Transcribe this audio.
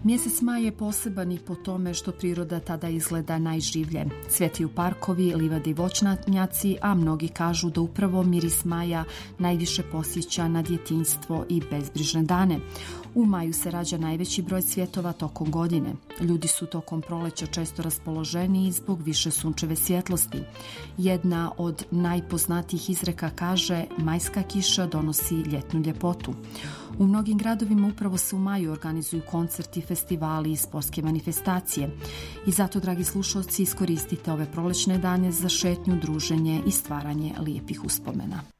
Mjesec maj je poseban i po tome što priroda tada izgleda najživlje. Cvjetaju parkovi, livade i voćnjaci, a mnogi kažu da upravo miris maja najviše posjeća na djetinjstvo i bezbrižne dane. U maju se rađa najveći broj cvjetova tokom godine. Ljudi su tokom proleća često raspoloženiji zbog više sunčeve svjetlosti. Jedna od najpoznatijih izreka kaže: majska kiša donosi ljetnu ljepotu. U mnogim gradovima upravo se u maju organizuju koncerti, festivali i sportske manifestacije. I zato, dragi slušalci, iskoristite ove prolećne dane za šetnju, druženje i stvaranje lijepih uspomena.